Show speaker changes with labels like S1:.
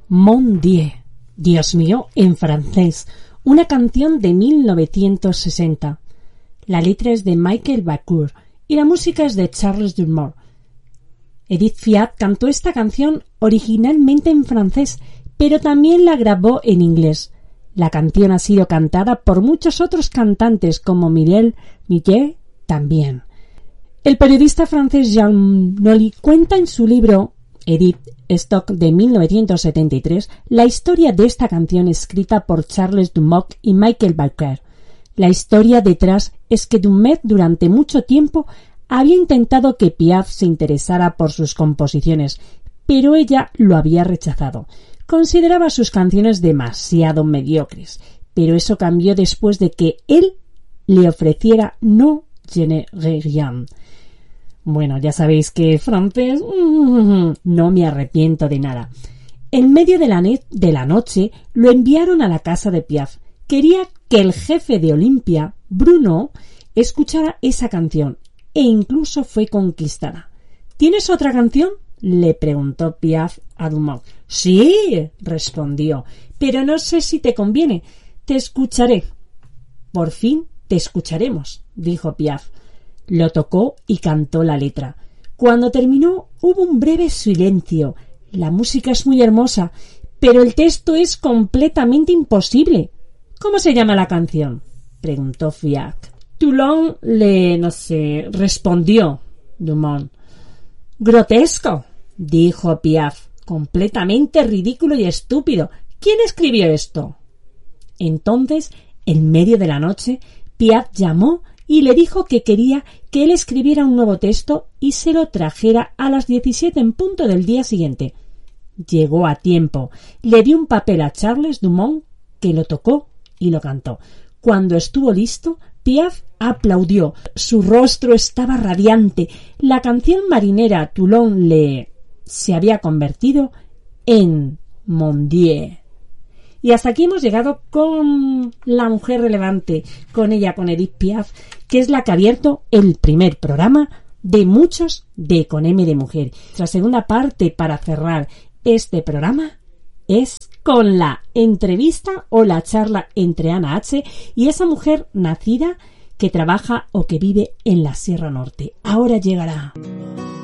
S1: Mon Dieu, Dios mío, en francés, una canción de 1960. La letra es de Michael Bacour y la música es de Charles Dumont. Edith Piaf cantó esta canción originalmente en francés, pero también la grabó en inglés. La canción ha sido cantada por muchos otros cantantes como Mireille Millet también. El periodista francés Jean Nolly cuenta en su libro Edith Stock de 1973 la historia de esta canción escrita por Charles Dumont y Michael Bacour. La historia detrás es que Dumont durante mucho tiempo había intentado que Piaf se interesara por sus composiciones, pero ella lo había rechazado. Consideraba sus canciones demasiado mediocres, pero eso cambió después de que él le ofreciera No je ne rien. Bueno, ya sabéis que francés, no me arrepiento de nada. En medio de la noche lo enviaron a la casa de Piaf. Quería que el jefe de Olimpia, Bruno, escuchara esa canción e incluso fue conquistada. ¿Tienes otra canción?, le preguntó Piaf a Dumont. Sí, respondió, pero no sé si te conviene. Te escucharé. Por fin te escucharemos, dijo Piaf. Lo tocó y cantó la letra. Cuando terminó hubo un breve silencio. La música es muy hermosa, pero el texto es completamente imposible. ¿Cómo se llama la canción?, preguntó Piaf. Toulon respondió Dumont. Grotesco, dijo Piaf, completamente ridículo y estúpido. ¿Quién escribió esto? Entonces, en medio de la noche, Piaf llamó y le dijo que quería que él escribiera un nuevo texto y se lo trajera a las 17 en punto del día siguiente. Llegó a tiempo. Le dio un papel a Charles Dumont, que lo tocó y lo cantó. Cuando estuvo listo, Piaf aplaudió. Su rostro estaba radiante. La canción marinera Toulon se había convertido en Mon Dieu. Y hasta aquí hemos llegado con la mujer relevante, con Edith Piaf, que es la que ha abierto el primer programa de muchos de Con M de Mujer. La segunda parte para cerrar este programa es con la entrevista o la charla entre Ana H. y esa mujer nacida que trabaja o que vive en la Sierra Norte. Ahora llegará.